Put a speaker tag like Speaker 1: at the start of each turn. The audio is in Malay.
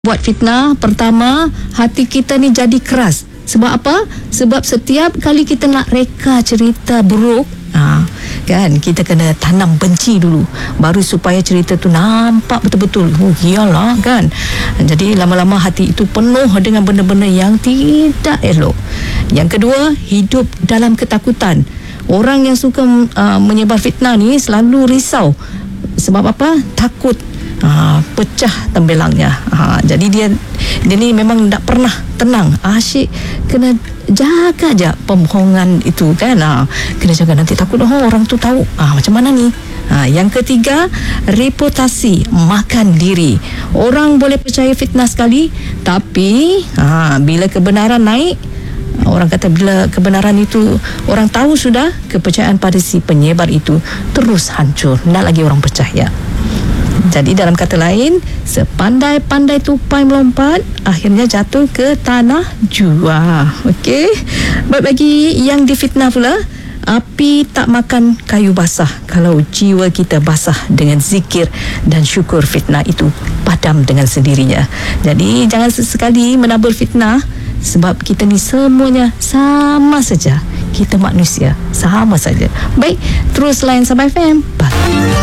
Speaker 1: Buat fitnah, pertama, hati kita ni jadi keras. Sebab apa? Sebab setiap kali kita nak reka cerita buruk, kan, kita kena tanam benci dulu, baru supaya cerita tu nampak betul-betul. Oh iyalah, kan. Jadi lama-lama hati itu penuh dengan benda-benda yang tidak elok. Yang kedua, hidup dalam ketakutan. Orang yang suka menyebar fitnah ni selalu risau. Sebab apa? Takut pecah tembelangnya. Jadi dia ni memang tak pernah tenang. Asyik kena jaga je pembohongan itu, kan. Kena jaga, nanti takut orang tu tahu. Macam mana ni? Yang ketiga, reputasi, makan diri. Orang boleh percaya fitnah sekali, tapi bila kebenaran naik, orang kata bila kebenaran itu orang tahu sudah, kepercayaan pada si penyebar itu terus hancur. Tak lagi orang percaya. Jadi dalam kata lain, sepandai-pandai tupai melompat, akhirnya jatuh ke tanah jua. Okey. Baik, bagi yang difitnah pula, api tak makan kayu basah. Kalau jiwa kita basah dengan zikir dan syukur, fitnah itu padam dengan sendirinya. Jadi jangan sesekali menabur fitnah, sebab kita ni semuanya sama saja. Kita manusia, sama saja. Baik, terus layan Sabah FM. Bye.